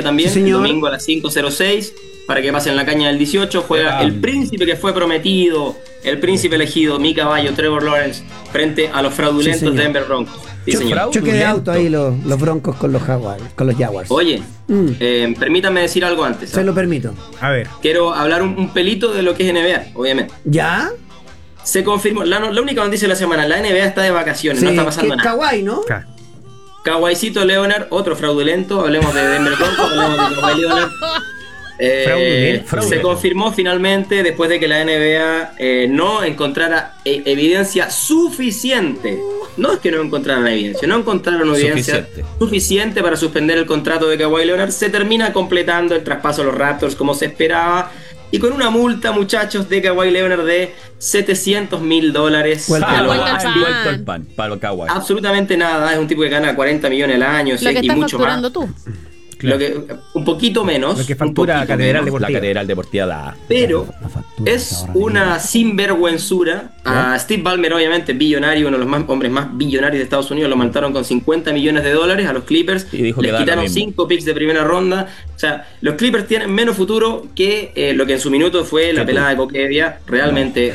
también, Sí, el señor. domingo a las 5:06, para que pasen la caña del 18. Juega el príncipe que fue prometido, el príncipe elegido, mi caballo, Trevor Lawrence, frente a los fraudulentos Sí, señor. Denver Broncos. Sí, señor. Choque de auto ahí los Broncos con los Jaguars. Oye, permítanme decir algo antes. Se lo permito. A ver. Quiero hablar un pelito de lo que es NBA, obviamente. ¿Ya? Se confirmó, la única noticia de la semana, la NBA está de vacaciones, no está pasando que nada. Kawhi, ¿no? Kawhicito Leonard, otro fraudulento, hablemos de Denver Broncos, hablemos de Kawhi Leonard. Fraudulento. Se confirmó finalmente, después de que la NBA no encontrara evidencia suficiente. No es que no encontraran evidencia, no encontraron evidencia suficiente para suspender el contrato de Kawhi Leonard. Se termina completando el traspaso a los Raptors como se esperaba, y con una multa, muchachos, de Kawhi Leonard de $700,000. Vuelto el pan para Kawhi. Absolutamente nada, es un tipo que gana 40 millones al año, Lo que y estás mucho más. facturando tú. Lo que, un poquito menos. Lo que factura un poquito Catedral menos, Deportiva. La Catedral Deportiva da. Pero es una sinvergüenzura. A Steve Ballmer, obviamente, billonario, uno de los hombres más billonarios de Estados Unidos, lo multaron con $50 millones a los Clippers. Y dijo que les da lo quitaron mismo. 5 picks de primera ronda. O sea, los Clippers tienen menos futuro que lo que en su minuto fue la pelada de Coquevia. Realmente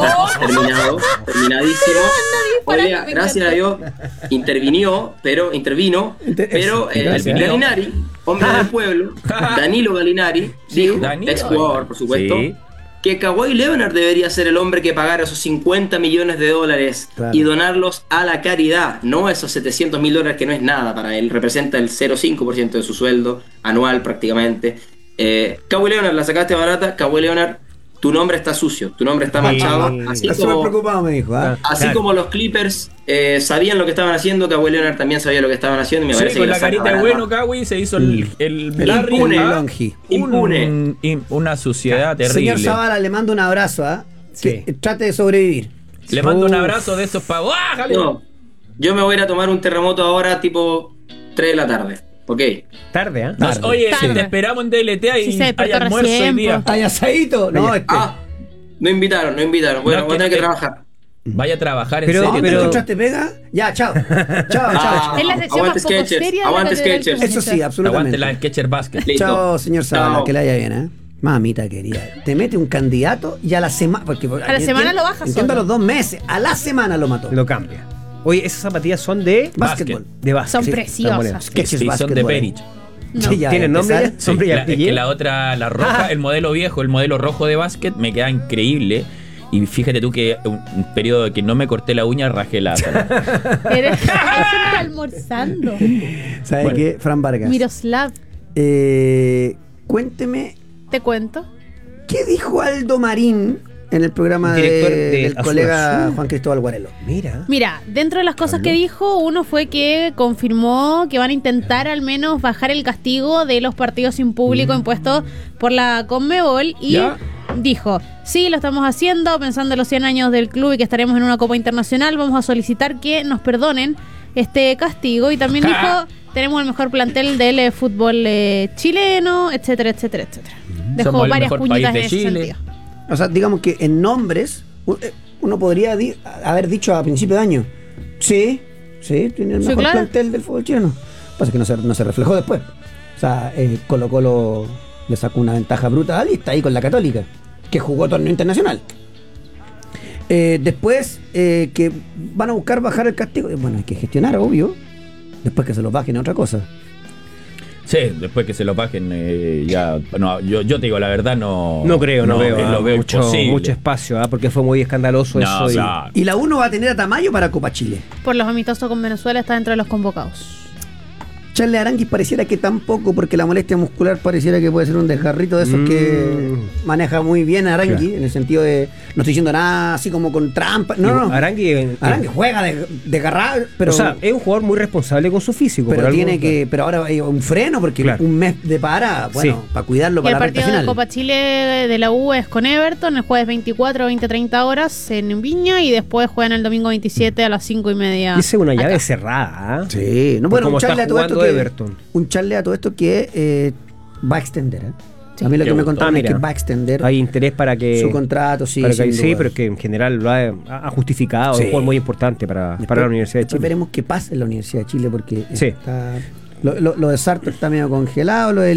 terminadísimo. Hoy día, gracias a Dios, intervino, pero Gallinari, hombre del pueblo, Danilo Gallinari, dijo, Danilo, ex jugador, por supuesto, sí, que Kawhi Leonard debería ser el hombre que pagara esos $50 millones Claro. y donarlos a la caridad, no esos $700,000 que no es nada para él, representa el 0,5% de su sueldo anual prácticamente. Kawhi Leonard, la sacaste barata. Kawhi Leonard, tu nombre está sucio, tu nombre está manchado. Está súper preocupado, me dijo. Así como los Clippers sabían lo que estaban haciendo, Kawhi Leonard también sabía lo que estaban haciendo, y me parece con que la lo saca carita de barata. bueno, Kawhi se hizo el Larry, impune, Longi. impune. una suciedad terrible. Señor Zavala, le mando un abrazo, Sí. que trate de sobrevivir. Le mando un abrazo de esos pavos. No, yo me voy a ir a tomar un terremoto ahora tipo 3 de la tarde. Ok. Tarde, ¿eh? Oye, Tarde. te esperamos en DLT y Sí, se hay despertó almuerzo hoy recién, día. ¿Hay asadito? No, No invitaron. Bueno, No, voy a tener que que- trabajar. Vaya a trabajar, en Pero- serio. ¿Dónde encontraste pega? Ya, chao. Chao. Es la sección Aguante más poco Skechers, seria de la aguante Catedral Skechers. Eso sí, Aguante absolutamente. la Sketcher Basket. Listo. Chao, señor Zavala, Chao. que le vaya bien, ¿eh? Mamita querida, te mete un candidato y a la semana. A la semana lo baja entiendo, a solo. los 2 meses, a la semana lo mató. Lo cambia. Oye, esas zapatillas son de Básquetbol. de básquet. Son Sí, preciosas. están buenas. Sketches Sí, son de Basketball. Perich. No. Sí, ya, ¿Tienen nombre empezar. ya? Son Es que la otra, la roja, el modelo viejo, el modelo rojo de básquet, me queda increíble. Y fíjate tú que un periodo que no me corté la uña, rajé la asa. Eres está almorzando. ¿Sabe Bueno. qué? Fran Vargas. Miroslav, Cuénteme, te cuento. ¿qué dijo Aldo Marín en el programa Director de del Azul colega Azul. Juan Cristóbal Guarelo? Mira, dentro de las cosas que dijo, uno fue que confirmó que van a intentar al menos bajar el castigo de los partidos sin público impuestos por la Conmebol y ¿Ya? dijo, sí, lo estamos haciendo pensando en los 100 años del club y que estaremos en una Copa Internacional, vamos a solicitar que nos perdonen este castigo, y también dijo, tenemos el mejor plantel del fútbol chileno, etcétera, etcétera, etcétera. Dejó Somos el varias mejor puñitas en país de ese Chile. sentido. O sea, digamos que en nombres, uno podría haber dicho a principio de año, sí, tiene el Sí, mejor claro. plantel del fútbol chileno. Pasa que no se reflejó después. O sea, Colo Colo le sacó una ventaja brutal y está ahí con la Católica, que jugó torneo internacional. Después, que van a buscar bajar el castigo. Bueno, hay que gestionar, obvio. Después que se los bajen es otra cosa. Sí, después que se lo paguen, ya. No, yo te digo la verdad, no. No creo, no veo. Lo veo mucho imposible. espacio, porque fue muy escandaloso No, eso. o sea, Y la 1 va a tener a Tamayo para Copa Chile. Por los amistosos con Venezuela está dentro de los convocados. Charles Aranguis pareciera que tampoco, porque la molestia muscular pareciera que puede ser un desgarrito de esos que maneja muy bien Aranguis, Claro. en el sentido de, no estoy diciendo nada así como con trampa, no. Aranguis Juega de garrar, pero, o sea, es un jugador muy responsable con su físico. pero por tiene algo, que, pero ahora hay un freno, porque Claro. un mes de para, bueno, Sí. para cuidarlo Y para el la recta partido de final. Copa Chile de la U es con Everton el jueves 24, 20-30 horas en Viña, y después juegan el domingo 27 a las 5:30. Esa es una llave acá. cerrada. Sí, no, Por bueno, cómo un está charle a todo esto jugando que Everton. un charle a todo esto que va a extender, ¿eh? Sí. A mí lo Qué que me gusto. contaron es mira. que va a extender Hay interés para que. su contrato, sí, para que- sin sí, duda. pero es que en general lo ha justificado. Sí. Es un jugador muy importante para la Universidad de Después Chile. veremos qué pasa en la Universidad de Chile, porque Sí. está, lo de Sarto está medio congelado, lo de